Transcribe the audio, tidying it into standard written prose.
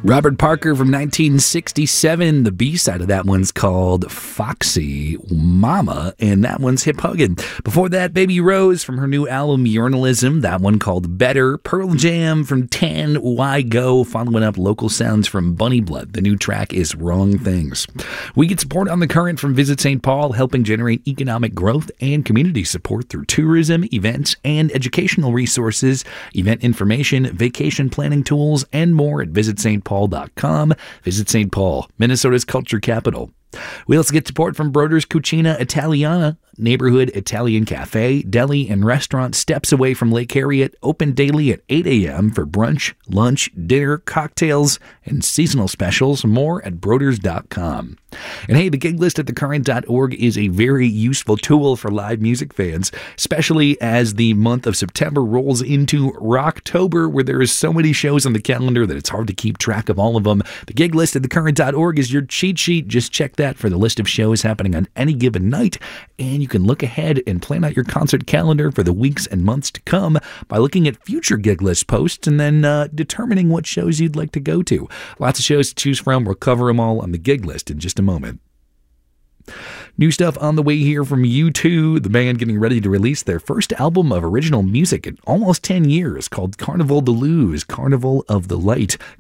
Robert Parker from 1967. The B-side of that one's called Foxy Mama, and that one's Hip Huggin'. Before that, Baby Rose from her new album Journalism, that one called Better. Pearl Jam from 10 Why Go, following up local sounds from Bunny Blood. The new track is Wrong Things. We get support on the current from Visit St. Paul, helping generate economic growth and community support through tourism, events, and educational resources, event information, vacation planning tools, and more at visitstpaul.com. Visit St. Paul, Minnesota's culture capital. We also get support from Broder's Cucina Italiana, neighborhood Italian cafe, deli, and restaurant steps away from Lake Harriet, open daily at 8 a.m. for brunch, lunch, dinner, cocktails, and seasonal specials. More at broders.com. And hey, the gig list at thecurrent.org is a very useful tool for live music fans, especially as the month of September rolls into Rocktober, where there is so many shows on the calendar that it's hard to keep track of all of them. The gig list at thecurrent.org is your cheat sheet. Just check that for the list of shows happening on any given night, and you can look ahead and plan out your concert calendar for the weeks and months to come by looking at future gig list posts and then determining what shows you'd like to go to. Lots of shows to choose from. We'll cover them all on the gig list in just a moment. New stuff on the way here from U2, the band getting ready to release their first album of original music in almost 10 years, called Carnival de Luz, Carnival of the Light,